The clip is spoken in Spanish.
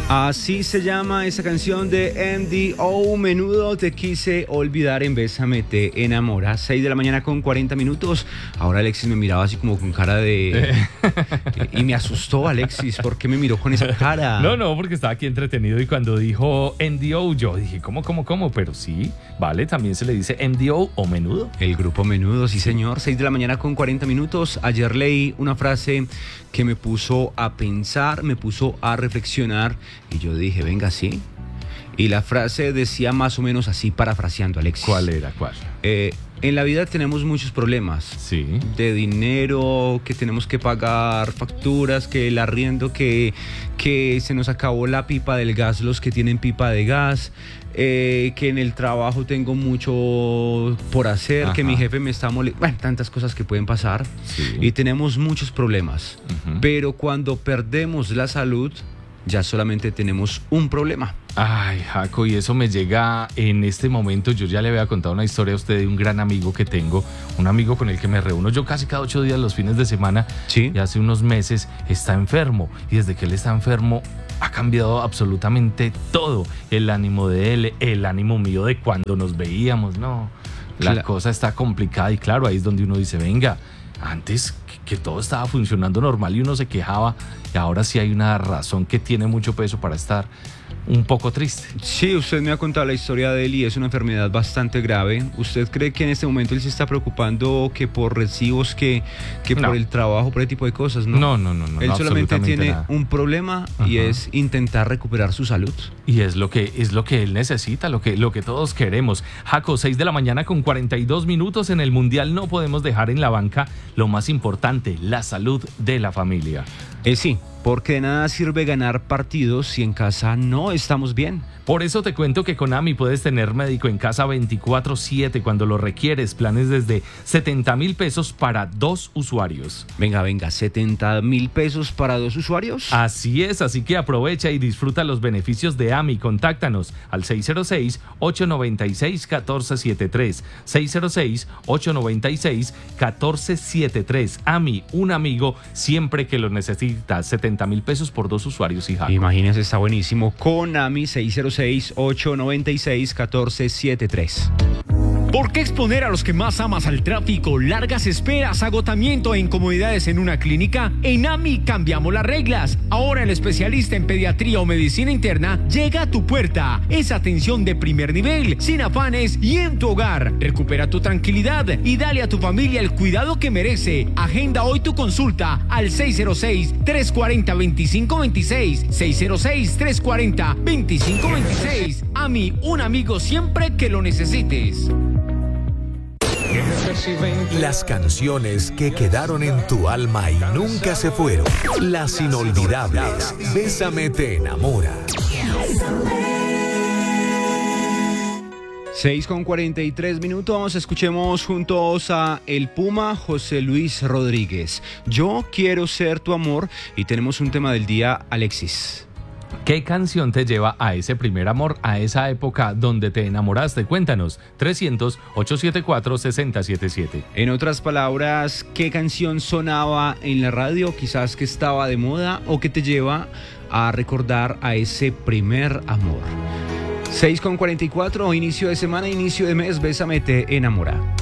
Así se llama esa canción de MDO, Menudo te quise olvidar en Bésame te enamora. 6 de la mañana con 40 minutos. Ahora Alexis me miraba así como con cara de... Y me asustó Alexis, ¿por qué me miró con esa cara? No, porque estaba aquí entretenido y cuando dijo MDO yo dije, ¿cómo? Pero sí, vale, también se le dice MDO o Menudo. El grupo Menudo, sí señor. 6 de la mañana con 40 minutos. Ayer leí una frase que me puso a pensar, me puso a reflexionar y yo dije, venga, sí. Y la frase decía más o menos así, parafraseando, Alexis. ¿Cuál era? ¿Cuál? En la vida tenemos muchos problemas. Sí. De dinero, que tenemos que pagar facturas, que el arriendo, que se nos acabó la pipa del gas, los que tienen pipa de gas, que en el trabajo tengo mucho por hacer, Ajá. que mi jefe me está molestando. Bueno, tantas cosas que pueden pasar. Sí. Y tenemos muchos problemas. Uh-huh. Pero cuando perdemos la salud, ya solamente tenemos un problema. Ay, Jaco, y eso me llega en este momento. Yo ya le había contado una historia a usted de un gran amigo que tengo, un amigo con el que me reúno yo casi cada 8 días los fines de semana. Sí. Y hace unos meses está enfermo, y desde que él está enfermo ha cambiado absolutamente todo. El ánimo de él, el ánimo mío de cuando nos veíamos, no. La cosa está complicada y claro, ahí es donde uno dice, venga, antes que todo estaba funcionando normal y uno se quejaba, y ahora sí hay una razón que tiene mucho peso para estar un poco triste. Sí, usted me ha contado la historia de él y es una enfermedad bastante grave. ¿Usted cree que en este momento él se está preocupando que por recibos, que No. por el trabajo, por ese tipo de cosas? No, No, él solamente tiene nada. un problema y Ajá. es intentar recuperar su salud. Y es lo que él necesita, lo que todos queremos. Jaco, 6 de la mañana con 42 minutos. En el Mundial no podemos dejar en la banca lo más importante, la salud de la familia. Sí, porque de nada sirve ganar partidos si en casa no estamos bien. Por eso te cuento que con AMI puedes tener médico en casa 24/7 cuando lo requieres. Planes desde 70,000 pesos para 2 usuarios. Venga, 70,000 pesos para 2 usuarios. Así es, así que aprovecha y disfruta los beneficios de AMI. Contáctanos al 606-896-1473. 606-896-1473. AMI, un amigo siempre que lo necesitas. 70,000 pesos por 2 usuarios y Jaco. Imagínense, está buenísimo. Con AMI 606-896-1473. ¿Por qué exponer a los que más amas al tráfico, largas esperas, agotamiento e incomodidades en una clínica? En AMI cambiamos las reglas. Ahora el especialista en pediatría o medicina interna llega a tu puerta. Es atención de primer nivel, sin afanes y en tu hogar. Recupera tu tranquilidad y dale a tu familia el cuidado que merece. Agenda hoy tu consulta al 606-340-2526. 606-340-2526. AMI, un amigo siempre que lo necesites. Las canciones que quedaron en tu alma y nunca se fueron. Las inolvidables. Bésame te enamora. 6:43 minutos. Escuchemos juntos a el Puma José Luis Rodríguez. Yo quiero ser tu amor. Y tenemos un tema del día, Alexis. ¿Qué canción te lleva a ese primer amor, a esa época donde te enamoraste? Cuéntanos, 300-874-6077. En otras palabras, ¿qué canción sonaba en la radio? Quizás que estaba de moda o que te lleva a recordar a ese primer amor. 6:44, inicio de semana, inicio de mes, Bésame te enamora.